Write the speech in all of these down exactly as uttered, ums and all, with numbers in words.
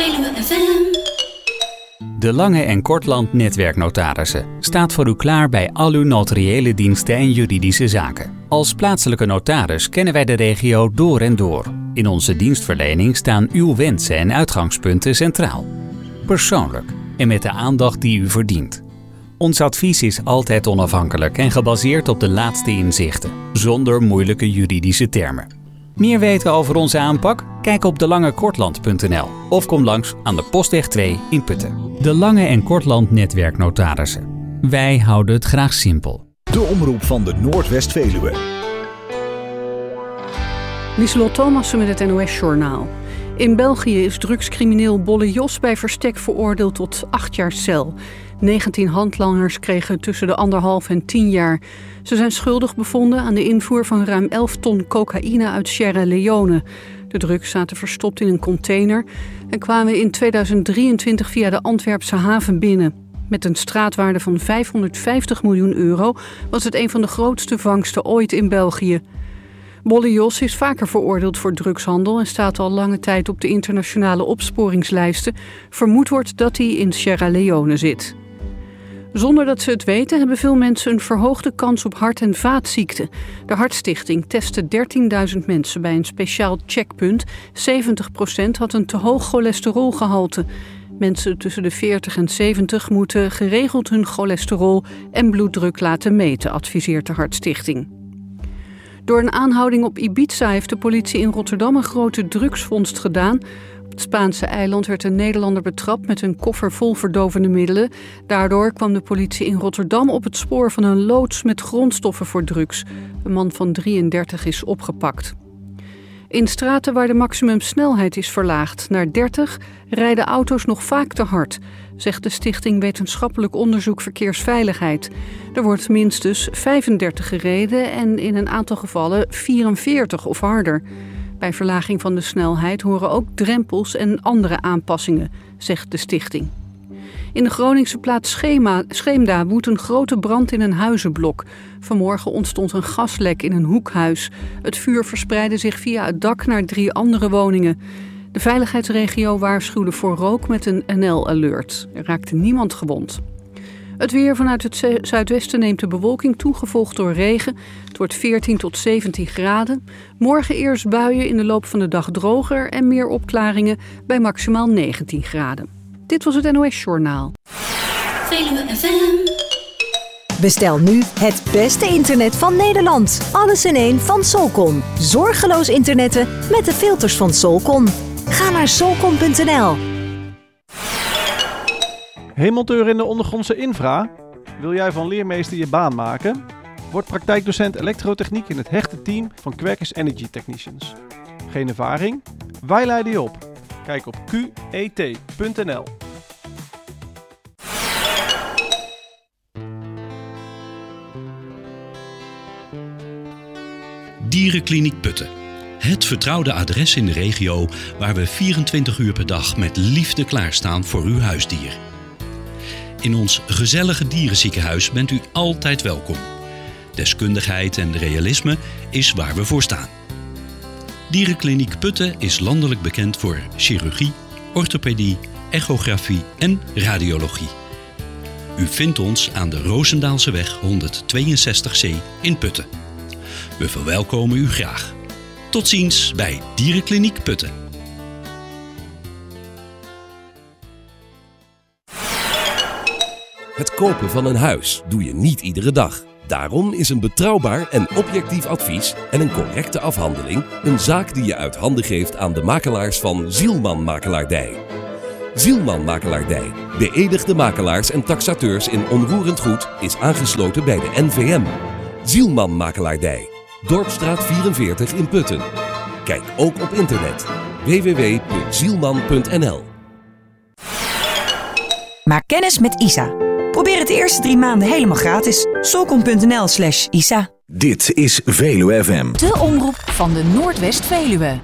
Veluwe F M. De Lange en Kortland Netwerknotarissen staat voor u klaar bij al uw notariële diensten en juridische zaken. Als plaatselijke notaris kennen wij de regio door en door. In onze dienstverlening staan uw wensen en uitgangspunten centraal. Persoonlijk en met de aandacht die u verdient. Ons advies is altijd onafhankelijk en gebaseerd op de laatste inzichten, zonder moeilijke juridische termen. Meer weten over onze aanpak? Kijk op de lange kortland punt n l of kom langs aan de Postweg twee in Putten. De Lange en Kortland Netwerknotarissen. Wij houden het graag simpel. De omroep van de Noordwest-Veluwe. Lieselot Thomassen met het N O S-journaal. In België is drugscrimineel Bolle Jos bij verstek veroordeeld tot acht jaar cel. negentien handlangers kregen tussen de anderhalf en tien jaar. Ze zijn schuldig bevonden aan de invoer van ruim elf ton cocaïne uit Sierra Leone. De drugs zaten verstopt in een container en kwamen in tweeduizend drieëntwintig via de Antwerpse haven binnen. Met een straatwaarde van vijfhonderdvijftig miljoen euro was het een van de grootste vangsten ooit in België. Bolle Jos is vaker veroordeeld voor drugshandel en staat al lange tijd op de internationale opsporingslijsten. Vermoed wordt dat hij in Sierra Leone zit. Zonder dat ze het weten hebben veel mensen een verhoogde kans op hart- en vaatziekten. De Hartstichting testte dertienduizend mensen bij een speciaal checkpunt. zeventig procent had een te hoog cholesterolgehalte. Mensen tussen de veertig en zeventig moeten geregeld hun cholesterol en bloeddruk laten meten, adviseert de Hartstichting. Door een aanhouding op Ibiza heeft de politie in Rotterdam een grote drugsvondst gedaan. Op het Spaanse eiland werd een Nederlander betrapt met een koffer vol verdovende middelen. Daardoor kwam de politie in Rotterdam op het spoor van een loods met grondstoffen voor drugs. Een man van drieëndertig is opgepakt. In straten waar de maximumsnelheid is verlaagd naar dertig rijden auto's nog vaak te hard, zegt de Stichting Wetenschappelijk Onderzoek Verkeersveiligheid. Er wordt minstens vijfendertig gereden en in een aantal gevallen vierenveertig of harder. Bij verlaging van de snelheid horen ook drempels en andere aanpassingen, zegt de stichting. In de Groningse plaats Schema, Scheemda woedt een grote brand in een huizenblok. Vanmorgen ontstond een gaslek in een hoekhuis. Het vuur verspreidde zich via het dak naar drie andere woningen. De veiligheidsregio waarschuwde voor rook met een N L-alert. Er raakte niemand gewond. Het weer vanuit het zuidwesten neemt de bewolking toe, gevolgd door regen. Het wordt veertien tot zeventien graden. Morgen eerst buien, in de loop van de dag droger en meer opklaringen bij maximaal negentien graden. Dit was het N O S-journaal. Veluwe F M. Bestel nu het beste internet van Nederland. Alles in één van Solcon. Zorgeloos internetten met de filters van Solcon. Ga naar solcon punt n l. Hey monteur in de ondergrondse infra? Wil jij van leermeester je baan maken? Word praktijkdocent elektrotechniek in het hechte team van Quercus Energy Technicians. Geen ervaring? Wij leiden je op. Kijk op q e t punt n l. Dierenkliniek Putten. Het vertrouwde adres in de regio waar we vierentwintig uur per dag met liefde klaarstaan voor uw huisdier. In ons gezellige dierenziekenhuis bent u altijd welkom. Deskundigheid en realisme is waar we voor staan. Dierenkliniek Putten is landelijk bekend voor chirurgie, orthopedie, echografie en radiologie. U vindt ons aan de Roosendaalseweg honderdtweeënzestig C in Putten. We verwelkomen u graag. Tot ziens bij Dierenkliniek Putten. Het kopen van een huis doe je niet iedere dag. Daarom is een betrouwbaar en objectief advies en een correcte afhandeling een zaak die je uit handen geeft aan de makelaars van Zielman Makelaardij. Zielman Makelaardij, beëdigde makelaars en taxateurs in onroerend goed, is aangesloten bij de N V M. Zielman Makelaardij, Dorpstraat vierenveertig in Putten. Kijk ook op internet w w w punt zielman punt n l. Maak kennis met I S A. Probeer het de eerste drie maanden helemaal gratis. solcon punt n l slash I S A. Dit is Veluwe F M. De omroep van de Noordwest-Veluwe.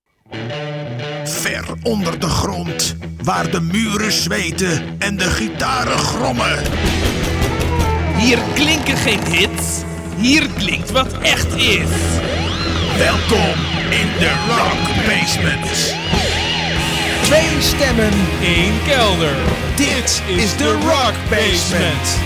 Ver onder de grond, waar de muren zweten en de gitaren grommen. Hier klinken geen hits, hier klinkt wat echt is. Welkom in de Rock Basement. Twee stemmen, één kelder. Dit is de Rock Basement.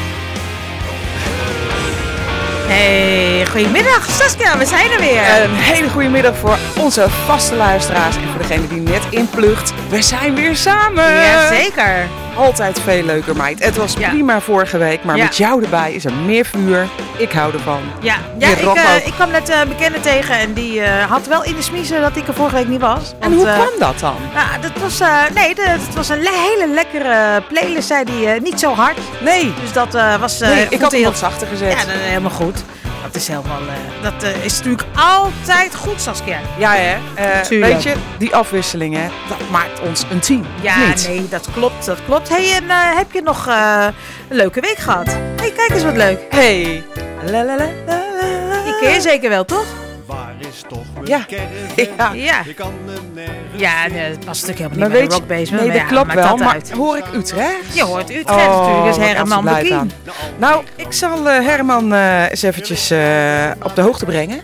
Hey, goedemiddag Saskia, we zijn er weer. Een hele goede middag voor onze vaste luisteraars en voor degene die net inplucht. We zijn weer samen. Jazeker. Altijd veel leuker, meid. Het was ja. prima vorige week, maar ja. met jou erbij is er meer vuur. Ik hou ervan. Ja, ja ik, uh, ik kwam net een uh, bekende tegen en die uh, had wel in de smiezen dat ik er vorige week niet was. Want, en hoe uh, kwam dat dan? Nou, dat was, uh, nee, de, het was een le- hele lekkere playlist, zei die, uh, niet zo hard. Nee. Dus dat uh, was... Uh, nee, ik had hem heel... wat zachter gezet. Ja, dat is helemaal goed. Dat is helemaal, uh, dat uh, is natuurlijk altijd goed, Saskia. Ja, hè? Uh, weet je, die afwisselingen, dat maakt ons een team. Ja, nee, dat klopt, dat klopt. Hey, en uh, heb je nog uh, een leuke week gehad? Hey, kijk eens wat leuk. Hey. La, la, la, la, la. Die ken je zeker wel, toch? Waar is toch mijn ja. caravan? Ja. Je kan er nergens... Ja, nee, dat past natuurlijk helemaal maar niet bij de je, Rock Basement. Nee, dat ja, klopt wel, dat maar uit. hoor ik Utrecht? Je hoort Utrecht oh, natuurlijk, dat is Herman de Kiem. Nou, ik zal uh, Herman uh, eens eventjes uh, op de hoogte brengen.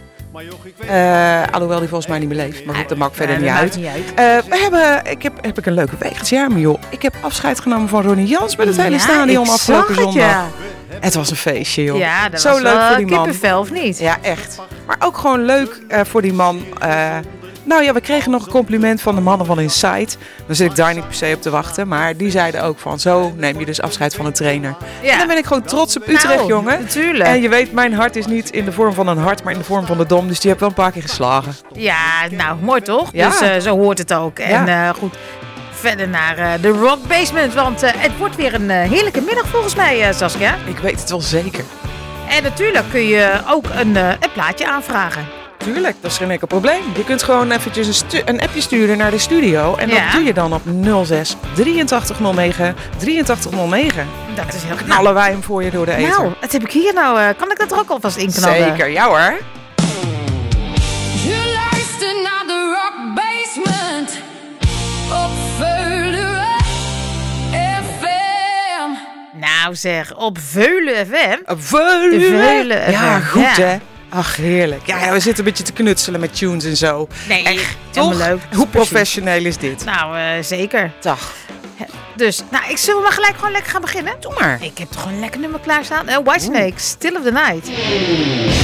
Uh, alhoewel die volgens mij niet meer leeft, maar goed, dat maakt verder ja, niet uit. Niet uit. Uh, we hebben, ik heb, heb ik een leuke week gehad. Ja, maar joh, ik heb afscheid genomen van Ronnie Jans met het hele ja, stadion afgelopen zondag. Ja. Het was een feestje, joh. Ja, dat Zo was leuk wel voor die man. kippenvel, of niet? Ja, echt. Maar ook gewoon leuk uh, voor die man. Uh, nou ja, we kregen nog een compliment van de mannen van Insight. Dan zit ik daar niet per se op te wachten. Maar die zeiden ook van, zo neem je dus afscheid van een trainer. Ja. En dan ben ik gewoon trots op Utrecht, nou, jongen. Natuurlijk. En je weet, mijn hart is niet in de vorm van een hart, maar in de vorm van de dom. Dus die heb wel een paar keer geslagen. Ja, nou, mooi toch? Ja. Dus uh, zo hoort het ook. En ja. uh, goed, verder naar uh, de Rock Basement. Want uh, het wordt weer een uh, heerlijke middag volgens mij, uh, Saskia. Ik weet het wel zeker. En natuurlijk kun je ook een, uh, een plaatje aanvragen. Tuurlijk, dat is geen enkel probleem. Je kunt gewoon eventjes een, stu- een appje sturen naar de studio. En dat ja. doe je dan op nul zes drieëntachtig nul negen drieëntachtig nul negen. Dat is heel knallen wij hem voor je door de eten. Nou, wat heb ik hier nou? Uh, kan ik dat er ook alvast in knallen? Zeker, ja hoor. Je luistert naar de Rock Basement op Veulen F M. Nou zeg, op Veulen F M? Op Veulen? Veulen F M. Ja, goed ja. hè. Ach, heerlijk. Ja, ja, we zitten een beetje te knutselen met tunes en zo. Nee, echt. Helemaal leuk. Hoe professioneel is dit? Nou, uh, zeker. Dag. Dus, nou, ik zullen maar gelijk gewoon lekker gaan beginnen? Doe maar. Ik heb toch een lekker nummer klaarstaan. Uh, Whitesnake, Still of the Night.